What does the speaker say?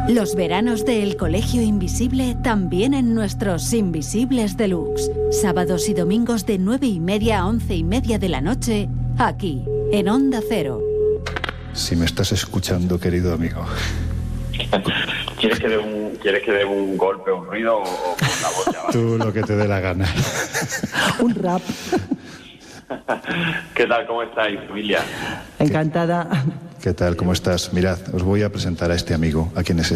Los veranos del Colegio Invisible también en nuestros Invisibles Deluxe. Sábados y domingos de 9:30 a 11:30 de la noche, aquí, en Onda Cero. Si me estás escuchando, querido amigo. ¿Quieres que dé un golpe, un ruido o con la voz ya? Tú lo que te dé la gana. Un rap. ¿Qué tal? ¿Cómo estáis, familia? Encantada. ¿Qué tal? ¿Cómo estás? Mirad, os voy a presentar a este amigo, a quienes